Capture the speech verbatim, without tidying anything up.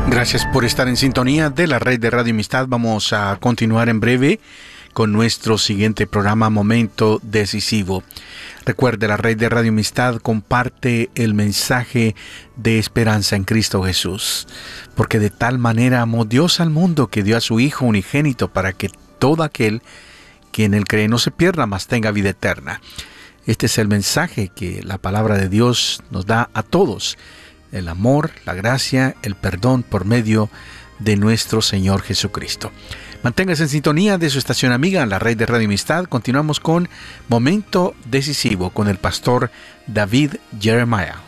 Gracias por estar en sintonía de la red de Radio Amistad. Vamos a continuar en breve con nuestro siguiente programa, Momento Decisivo. Recuerde, la red de Radio Amistad comparte el mensaje de esperanza en Cristo Jesús, porque de tal manera amó Dios al mundo que dio a su Hijo unigénito para que todo aquel que en él cree no se pierda, mas tenga vida eterna. Este es el mensaje que la palabra de Dios nos da a todos: el amor, la gracia, el perdón por medio de nuestro Señor Jesucristo. Manténgase en sintonía de su estación amiga, la red de Radio Amistad. Continuamos con Momento Decisivo con el pastor David Jeremiah.